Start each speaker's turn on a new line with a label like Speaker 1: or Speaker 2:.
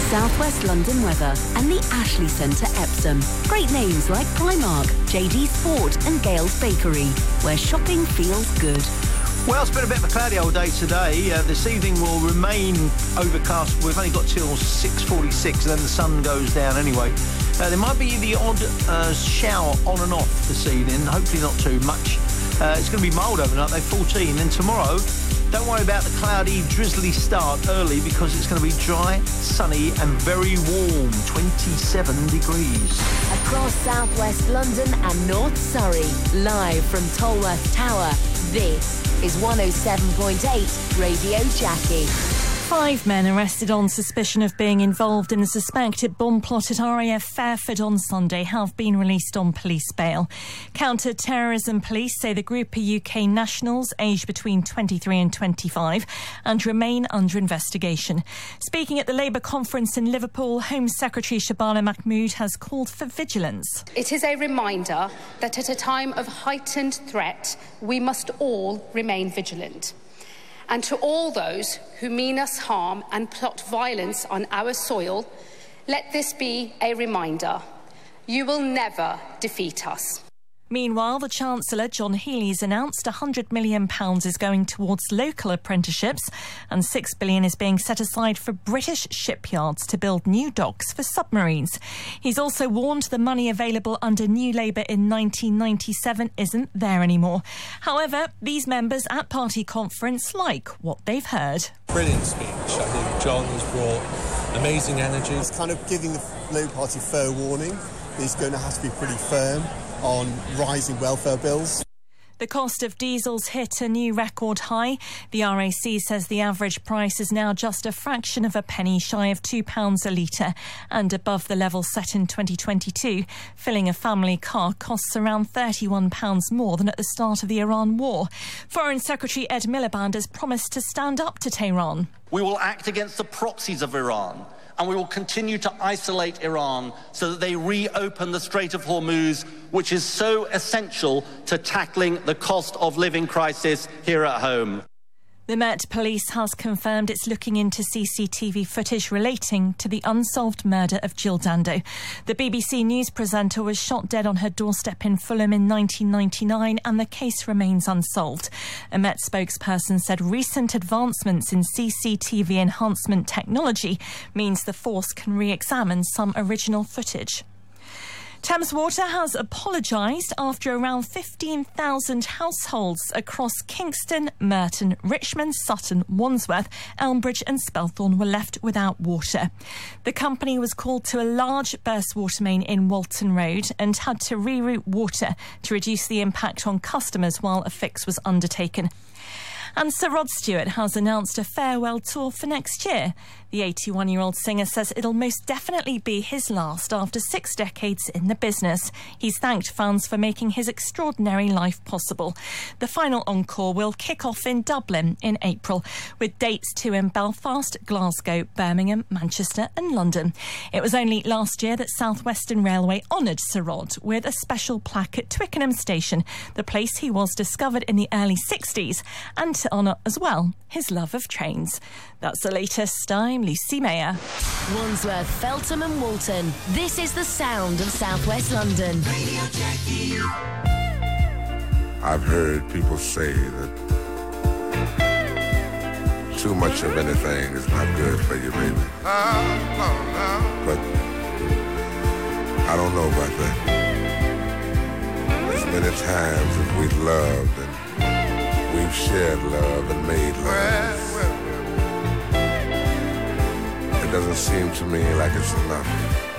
Speaker 1: South West London weather and the Ashley Centre Epsom. Great names like Primark, JD Sport and Gale's Bakery, where shopping feels good.
Speaker 2: Well, it's been a bit of a cloudy old day today. This evening will remain overcast. We've only got till 6:46, and then the sun goes down anyway. There might be the odd shower on and off this evening, hopefully not too much. It's going to be mild overnight, though, 14. And tomorrow, don't worry about the cloudy, drizzly start early because it's going to be dry, sunny and very warm, 27 degrees.
Speaker 1: Across South West London and North Surrey, live from Tolworth Tower, this is 107.8 Radio Jackie.
Speaker 3: 5 men arrested on suspicion of being involved in the suspected bomb plot at RAF Fairford on Sunday have been released on police bail. Counter-terrorism police say the group are UK nationals aged between 23 and 25 and remain under investigation. Speaking at the Labour conference in Liverpool, Home Secretary Shabana Mahmood has called for vigilance.
Speaker 4: It is a reminder that at a time of heightened threat, we must all remain vigilant. And to all those who mean us harm and plot violence on our soil, let this be a reminder. You will never defeat us.
Speaker 3: Meanwhile, the Chancellor, John Healey's announced £100 million is going towards local apprenticeships and £6 billion is being set aside for British shipyards to build new docks for submarines. He's also warned the money available under New Labour in 1997 isn't there anymore. However, these members at party conference like what they've heard.
Speaker 5: Brilliant speech. I think John has brought amazing energy.
Speaker 6: It's kind of giving the Labour Party fair warning. He's going to have to be pretty firm on rising welfare bills.
Speaker 3: The cost of diesel's hit a new record high. The RAC says the average price is now just a fraction of a penny shy of £2 a litre and above the level set in 2022. Filling a family car costs around £31 more than at the start of the Iran war. Foreign Secretary Ed Miliband has promised to stand up to Tehran.
Speaker 7: We will act against the proxies of Iran, and we will continue to isolate Iran so that they reopen the Strait of Hormuz, which is so essential to tackling the cost of living crisis here at home.
Speaker 3: The Met Police has confirmed it's looking into CCTV footage relating to the unsolved murder of Jill Dando. The BBC News presenter was shot dead on her doorstep in Fulham in 1999 and the case remains unsolved. A Met spokesperson said recent advancements in CCTV enhancement technology means the force can re-examine some original footage. Thames Water has apologised after around 15,000 households across Kingston, Merton, Richmond, Sutton, Wandsworth, Elmbridge and Spelthorne were left without water. The company was called to a large burst water main in Walton Road and had to reroute water to reduce the impact on customers while a fix was undertaken. And Sir Rod Stewart has announced a farewell tour for next year. The 81-year-old singer says it'll most definitely be his last after 6 decades in the business. He's thanked fans for making his extraordinary life possible. The final encore will kick off in Dublin in April, with dates too in Belfast, Glasgow, Birmingham, Manchester and London. It was only last year that South Western Railway honoured Sir Rod with a special plaque at Twickenham Station, the place he was discovered in the early 60s, and to honour as well his love of trains. That's the latest. I'm Lucy Mayer.
Speaker 1: Wandsworth, Feltham and Walton. This is the sound of South West London. Radio Jackie.
Speaker 8: I've heard people say that too much of anything is not good for you, baby. But I don't know about that. As many times as we've loved and we've shared love and made love, it doesn't seem to me like it's enough.